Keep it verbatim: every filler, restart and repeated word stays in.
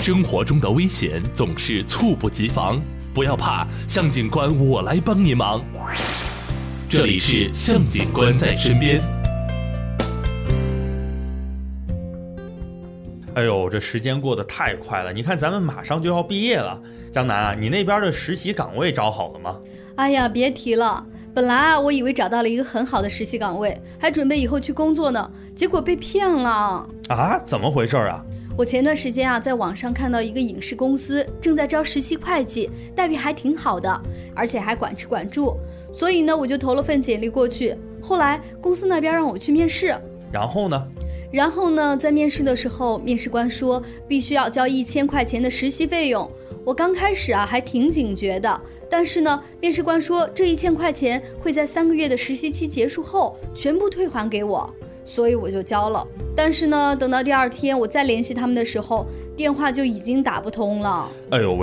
生活中的危险总是猝不及防，不要怕，向警官我来帮你忙。这里是向警官在身边。 哎呦，这时间过得太快了，你看咱们马上就要毕业了。江南啊，你那边的实习岗位招好了吗？ 哎呀，别提了，本来啊，我以为找到了一个很好的实习岗位，还准备以后去工作呢，结果被骗了。 啊，怎么回事啊？ 我前段时间啊，在网上看到一个影视公司正在招实习会计，待遇还挺好的，而且还管吃管住，所以呢，我就投了份简历过去。后来公司那边让我去面试， 然后呢？ 然后呢，在面试的时候，面试官说必须要交一千块钱的实习费用。我刚开始啊还挺警觉的，但是呢，面试官说这一千块钱会在三个月的实习期结束后全部退还给我，所以我就交了。但是呢，等到第二天我再联系他们的时候，电话就已经打不通了。 哎呦